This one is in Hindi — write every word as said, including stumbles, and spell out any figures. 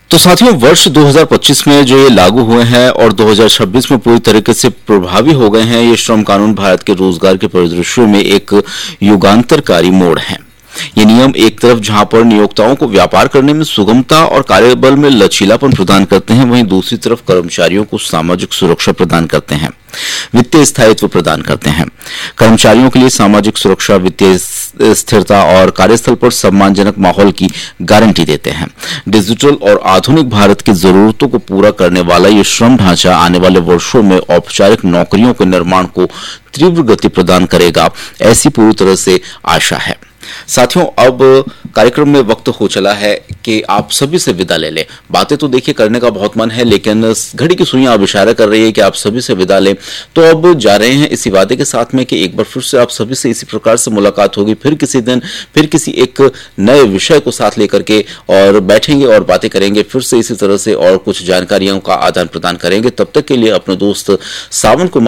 तो साथियों, वर्ष दो हज़ार पच्चीस में जो ये लागू हुए हैं और दो हज़ार छब्बीस में पूरी तरीके से प्रभावी हो गए हैं, ये श्रम कानून भारत के रोजगार के परिदृश्य में एक युगांतरकारी मोड़ है। ये नियम एक तरफ जहां पर नियोक्ताओं को व्यापार करने में सुगमता और कार्यबल में लचीलापन प्रदान करते हैं, वहीं दूसरी तरफ कर्मचारियों को सामाजिक सुरक्षा प्रदान करते हैं, वित्तीय स्थायित्व प्रदान करते हैं। कर्मचारियों के लिए सामाजिक सुरक्षा, वित्तीय स्थिरता और कार्यस्थल पर सम्मानजनक माहौल की गारंटी देते हैं। डिजिटल और आधुनिक भारत की जरूरतों को पूरा करने वाला ये श्रम ढांचा आने वाले वर्षों में औपचारिक नौकरियों के निर्माण को तीव्र गति प्रदान करेगा, ऐसी पूरी तरह से आशा है। साथियों, अब कार्यक्रम में वक्त हो चला है कि आप सभी से विदा ले लें। बातें तो देखिए करने का बहुत मन है, लेकिन घड़ी की सुइयां अब इशारा कर रही है कि आप सभी से विदा लें। तो अब जा रहे हैं इसी वादे के साथ में कि एक बार फिर से आप सभी से इसी प्रकार से मुलाकात होगी, फिर किसी दिन, फिर किसी एक नए विषय को साथ लेकर के, और बैठेंगे और बातें करेंगे फिर से इसी तरह से, और कुछ जानकारियों का आदान प्रदान करेंगे। तब तक के लिए अपने दोस्त सावन को